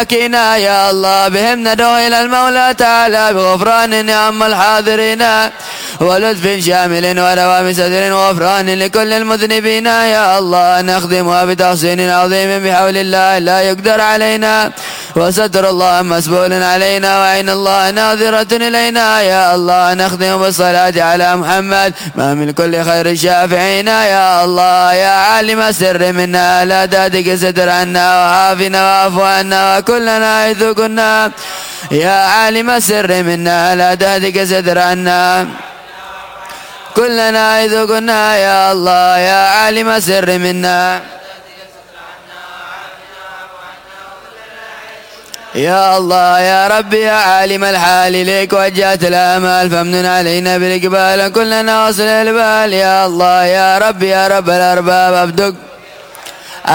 كينا يا الله بهم ندعو إلى المولى تعالى بغفران نعم الحاضرين ولطف شامل ودوام ستر وغفران لكل المذنبين يا الله نخدمها بتحسين عظيم بحول الله لا يقدر علينا وستر الله مسبول علينا وعين الله ناظرة إلينا يا الله نخدم بالصلاة على محمد ما من كل خير الشافعين يا الله يا عالم السر منا لا تهتك ستر عنا وعافنا وعفو عنا وكلنا حيث كنا يا عالم السر منا لا تهتك ستر عنا كلنا حيث كنا يا الله يا عالم السر منا يا الله يا ربي يا عالم الحال ليك وجهت الآمال فامنن علينا بالإقبال كلنا وصل البال يا الله يا ربي يا رب الأرباب أبدك